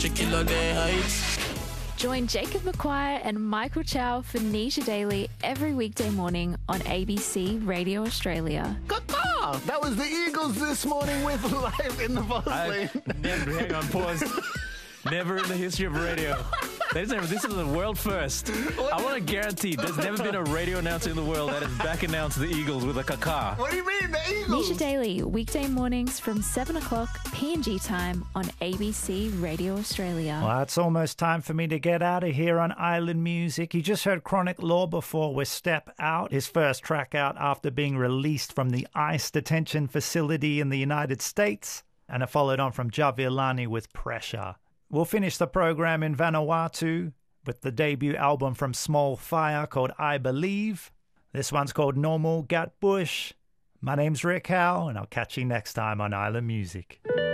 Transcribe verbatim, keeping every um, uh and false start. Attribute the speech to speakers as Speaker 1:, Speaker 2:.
Speaker 1: Killer Day Heights.
Speaker 2: Join Jacob McQuire and Michael Chow for Nisha Daily every weekday morning on A B C Radio Australia.
Speaker 3: Caw-caw! That was the Eagles this morning with Live in the Fast Lane.
Speaker 4: Never, hang on, pause. Never in the history of radio. There's never, this is a world first. I want to guarantee there's never been a radio announcer in the world that has back announced the Eagles with a caca.
Speaker 3: What do you mean, the Eagles?
Speaker 2: Nisha Daily, weekday mornings from seven o'clock P N G time on A B C Radio Australia.
Speaker 5: Well, it's almost time for me to get out of here on Island Music. You just heard Chronic Law before with Step Out, his first track out after being released from the ICE detention facility in the United States. And it followed on from Javiolani with Pressure. We'll finish the program in Vanuatu with the debut album from Small Fire called I Believe. This one's called Normal Gat Bush. My name's Rick Howe, and I'll catch you next time on Island Music.